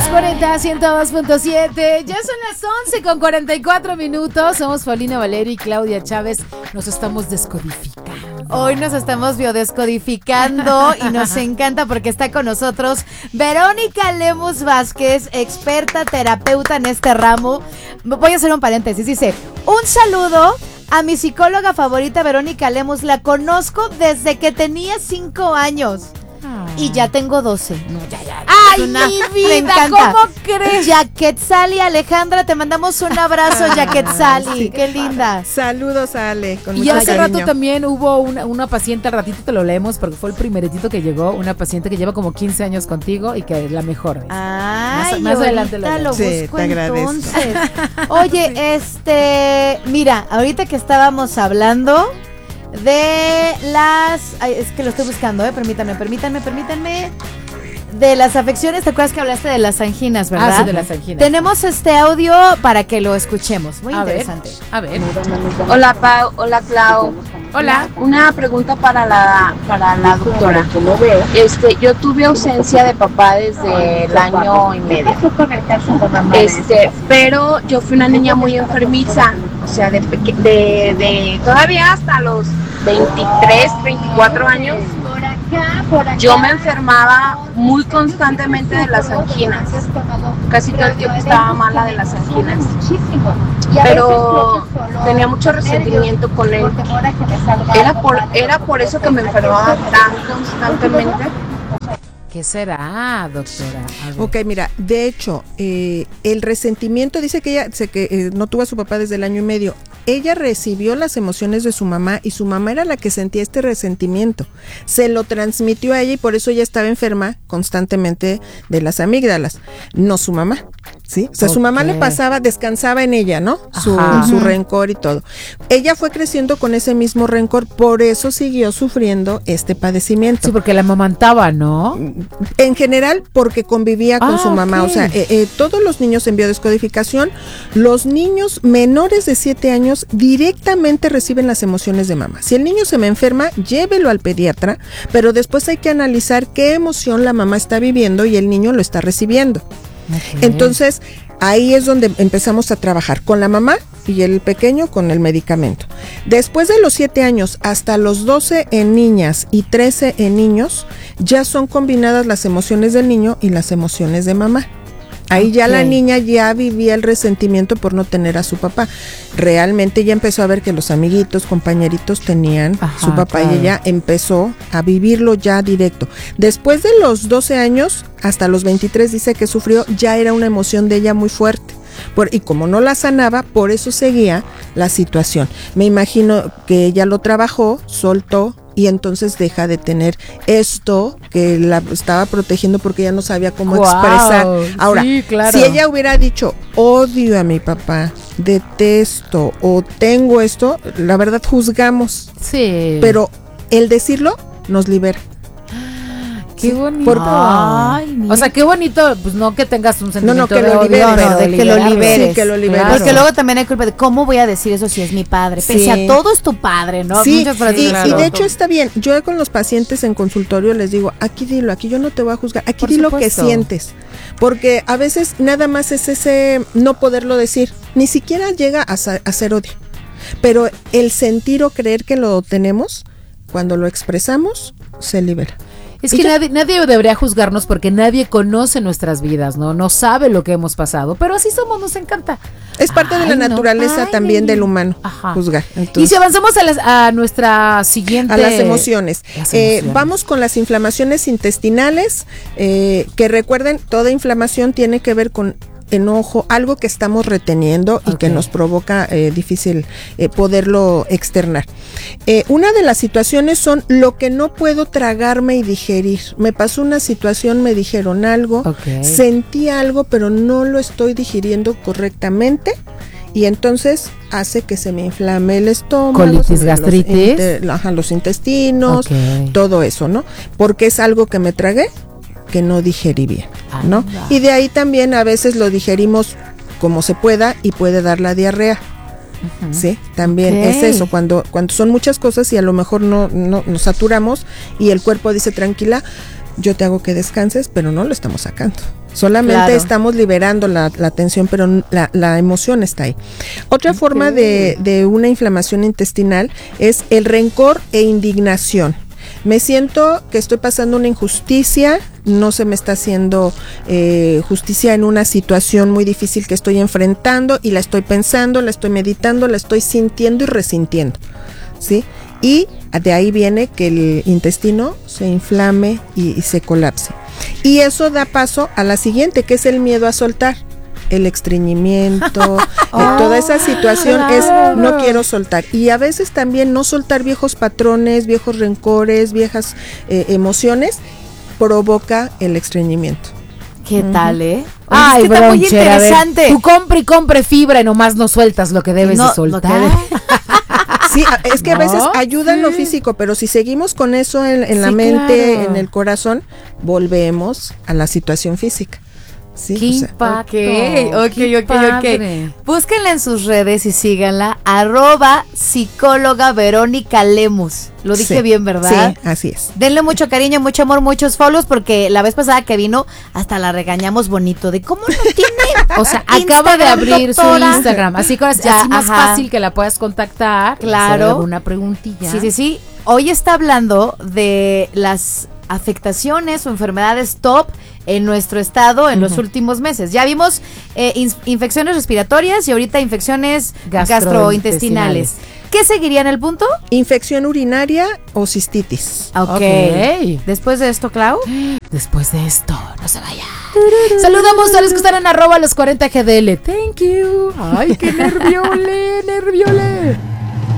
40, 102.7. Ya son las 11:44. Somos Paulina Valeri y Claudia Chávez. Nos estamos descodificando. Hoy nos estamos biodescodificando y nos encanta porque está con nosotros Verónica Lemus Vázquez, experta terapeuta en este ramo. Voy a hacer un paréntesis. Dice, un saludo a mi psicóloga favorita, Verónica Lemus. La conozco desde que tenía 5 años. Y ya tengo 12. No, ya. ¡Ay, mi vida! ¿Cómo crees? Yaquetzali, Alejandra, te mandamos un abrazo, Yaquetzali. Sí. Qué linda. Saludos, Ale. Con y hace rato también hubo una paciente, al ratito te lo leemos porque fue el primeritito que llegó, una paciente que lleva como 15 años contigo y que es la mejor. Ay, más adelante lo busco, sí, te agradezco. Entonces. Oye, mira, ahorita que estábamos hablando de las... Ay, es que lo estoy buscando, permítanme. De las afecciones, ¿te acuerdas que hablaste de las anginas, verdad? Sí, de las anginas. Tenemos este audio para que lo escuchemos. Muy interesante. A ver. Hola, Pau. Hola, Clau. Hola. Una pregunta para la doctora. Yo tuve ausencia de papá desde el año y medio. Pero yo fui una niña muy enfermiza. O sea, de todavía hasta los 23, 24 años. Yo me enfermaba muy constantemente de las anginas. Casi todo el tiempo estaba mala de las anginas. Pero tenía mucho resentimiento con él. Era por eso que me enfermaba tan constantemente. ¿Qué será, doctora? Ok, mira, de hecho, el resentimiento, dice que ella no tuvo a su papá desde el año y medio. Ella recibió las emociones de su mamá y su mamá era la que sentía este resentimiento. Se lo transmitió a ella y por eso ella estaba enferma constantemente de las amígdalas, no su mamá. ¿Sí? O sea, su mamá le pasaba, descansaba en ella, ¿no? Su rencor y todo. Ella fue creciendo con ese mismo rencor, por eso siguió sufriendo este padecimiento. Sí, porque la amamantaba, ¿no? En general, porque convivía con su mamá. Okay. O sea, todos los niños en biodescodificación, los niños menores de 7 años directamente reciben las emociones de mamá. Si el niño se me enferma, llévelo al pediatra, pero después hay que analizar qué emoción la mamá está viviendo y el niño lo está recibiendo. Okay. Entonces, ahí es donde empezamos a trabajar con la mamá y el pequeño con el medicamento. Después de los 7 años hasta los 12 en niñas y 13 en niños, ya son combinadas las emociones del niño y las emociones de mamá. Ahí ya la niña ya vivía el resentimiento por no tener a su papá. Realmente ya empezó a ver que los amiguitos, compañeritos tenían su papá y ella empezó a vivirlo ya directo. Después de los 12 años, hasta los 23 dice que sufrió, ya era una emoción de ella muy fuerte. Y como no la sanaba, por eso seguía la situación. Me imagino que ella lo trabajó, soltó, y entonces deja de tener esto que la estaba protegiendo porque ella no sabía cómo expresar. Ahora, sí, claro. Si ella hubiera dicho, odio a mi papá, detesto o tengo esto, la verdad juzgamos. Sí. Pero el decirlo nos libera. Qué bonito. Ay, o sea, qué bonito, pues no que tengas un sentimiento que lo liberes, de que lo liberes. Sí, que lo liberes. Claro. Porque luego también hay culpa de cómo voy a decir eso si es mi padre. Pese a todo es tu padre, ¿no? Sí, y de hecho está bien. Yo con los pacientes en consultorio les digo, aquí dilo, aquí yo no te voy a juzgar, aquí di lo que sientes. Porque a veces nada más es ese no poderlo decir, ni siquiera llega a ser odio. Pero el sentir o creer que lo tenemos, cuando lo expresamos, se libera. Es que nadie debería juzgarnos porque nadie conoce nuestras vidas, ¿no? No sabe lo que hemos pasado, pero así somos, nos encanta. Es parte de la naturaleza también del humano, juzgar. Entonces, y si avanzamos a nuestra siguiente... A las emociones. Vamos con las inflamaciones intestinales, que recuerden, toda inflamación tiene que ver con enojo, algo que estamos reteniendo y que nos provoca difícil poderlo externar. Una de las situaciones son lo que no puedo tragarme y digerir. Me pasó una situación, me dijeron algo, sentí algo, pero no lo estoy digiriendo correctamente. Y entonces hace que se me inflame el estómago, colitis, gastritis, los intestinos, todo eso, ¿no? Porque es algo que me tragué, que no digerí bien, ¿no? Y de ahí también a veces lo digerimos como se pueda y puede dar la diarrea. Sí, también es eso, cuando son muchas cosas y a lo mejor no nos saturamos y el cuerpo dice tranquila, yo te hago que descanses, pero no lo estamos sacando. Solamente estamos liberando la tensión, pero la emoción está ahí. Otra forma de una inflamación intestinal es el rencor e indignación. Me siento que estoy pasando una injusticia, no se me está haciendo justicia en una situación muy difícil que estoy enfrentando y la estoy pensando, la estoy meditando, la estoy sintiendo y resintiendo, ¿sí? Y de ahí viene que el intestino se inflame y se colapse. Y eso da paso a la siguiente, que es el miedo a soltar. El estreñimiento, toda esa situación es no quiero soltar. Y a veces también no soltar viejos patrones, viejos rencores, viejas emociones, provoca el estreñimiento. ¿Qué tal, eh? Ay, es que está muy interesante. Tú compre fibra y nomás no sueltas lo que debes de soltar. Sí, es que a veces ayuda en lo físico, pero si seguimos con eso en la mente, en el corazón, volvemos a la situación física. Sí, qué impacto. Ok. Búsquenla en sus redes y síganla, @psicóloga Verónica Lemus. Lo dije bien, ¿verdad? Sí, así es. Denle mucho cariño, mucho amor, muchos follows, porque la vez pasada que vino, hasta la regañamos bonito de cómo no tiene. O sea, acaba de abrir su Instagram, así más fácil que la puedas contactar. Claro. Una preguntilla. Sí. Hoy está hablando de las afectaciones o enfermedades top en nuestro estado en los últimos meses. Ya vimos infecciones respiratorias y ahorita infecciones gastrointestinales. ¿Qué seguiría en el punto? Infección urinaria o cistitis. Ok. Después de esto, Clau. Después de esto, no se vaya. Saludamos a los que están en @los40GDL. Thank you. Ay, qué nerviole.